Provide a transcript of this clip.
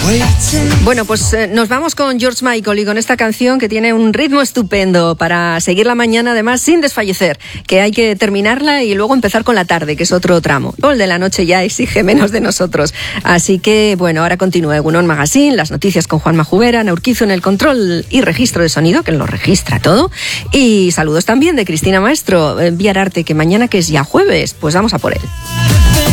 Bueno, pues nos vamos con George Michael y con esta canción que tiene un ritmo estupendo para seguir la mañana, además sin desfallecer, que hay que terminarla y luego empezar con la tarde, que es otro tramo. El de la noche ya exige menos de nosotros. Así que, bueno, ahora continúa Egunon Magazine, las noticias con Juanma Jubera, Ana Urquizo en el control y registro de sonido, que lo registra todo. Y saludos también de Cristina Maestro, Enviar Arte, que mañana, que es ya jueves, pues vamos a por él.